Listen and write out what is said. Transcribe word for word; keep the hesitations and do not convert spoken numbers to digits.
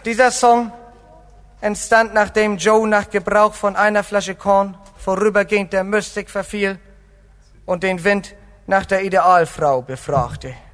Dieser Song entstand, nachdem Joe nach Gebrauch von einer Flasche Korn vorübergehend der Mystik verfiel und den Wind nach der Idealfrau befragte.